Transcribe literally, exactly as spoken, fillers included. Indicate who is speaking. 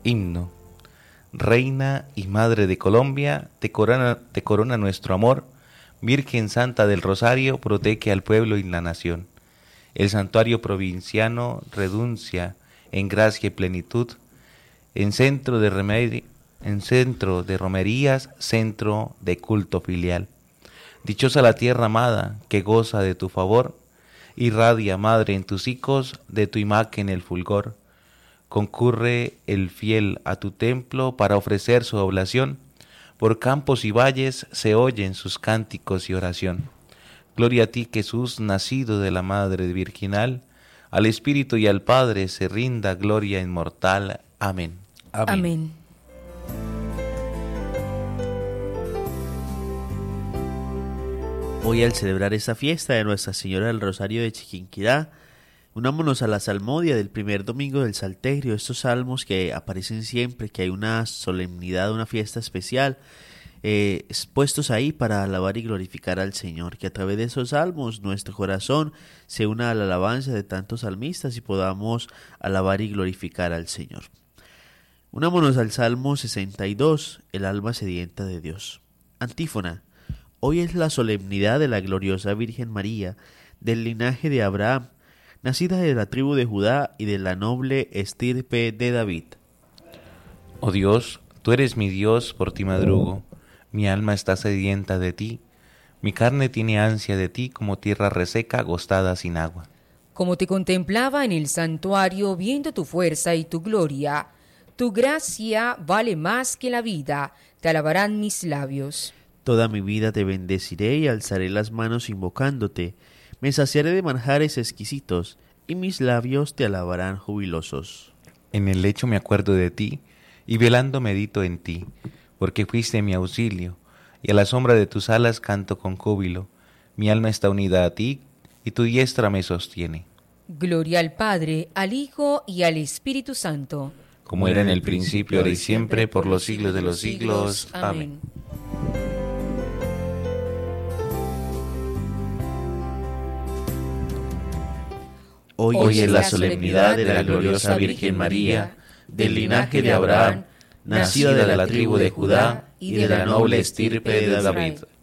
Speaker 1: Himno. Reina y Madre de Colombia, te corona, te corona nuestro amor. Virgen Santa del Rosario, protege al pueblo y la nación. El santuario provinciano reduncia en gracia y plenitud, en centro de remedio, en centro de romerías, centro de culto filial. Dichosa la tierra amada, que goza de tu favor, irradia, Madre, en tus hijos, de tu imagen el fulgor. Concurre el fiel a tu templo para ofrecer su oblación, por campos y valles se oyen sus cánticos y oración. Gloria a ti, Jesús, nacido de la Madre virginal, al Espíritu y al Padre se rinda gloria inmortal. Amén.
Speaker 2: Amén. Amén.
Speaker 3: Hoy, al celebrar esta fiesta de Nuestra Señora del Rosario de Chiquinquirá, unámonos a la salmodia del primer domingo del Salterio, estos salmos que aparecen siempre que hay una solemnidad, una fiesta especial, eh, puestos ahí para alabar y glorificar al Señor, que a través de esos salmos nuestro corazón se una a la alabanza de tantos salmistas y podamos alabar y glorificar al Señor. Unámonos al Salmo sesenta y dos, el alma sedienta de Dios. Antífona. Hoy es la solemnidad de la gloriosa Virgen María, del linaje de Abraham, nacida de la tribu de Judá y de la noble estirpe de David.
Speaker 1: Oh Dios, tú eres mi Dios, por ti madrugo, mi alma está sedienta de ti, mi carne tiene ansia de ti como tierra reseca agostada sin agua.
Speaker 2: Como te contemplaba en el santuario, viendo tu fuerza y tu gloria, tu gracia vale más que la vida, te alabarán mis labios.
Speaker 3: Toda mi vida te bendeciré y alzaré las manos invocándote. Me saciaré de manjares exquisitos, y mis labios te alabarán jubilosos.
Speaker 1: En el lecho me acuerdo de ti, y velando medito en ti, porque fuiste mi auxilio, y a la sombra de tus alas canto con júbilo. Mi alma está unida a ti, y tu diestra me sostiene.
Speaker 2: Gloria al Padre, al Hijo y al Espíritu Santo.
Speaker 1: Como era en el principio, ahora y siempre, por los siglos de los siglos. Amén.
Speaker 3: Hoy,
Speaker 1: Hoy es la solemnidad de la gloriosa Virgen María, del linaje de Abraham, nacida de la tribu de Judá y de la noble estirpe de David.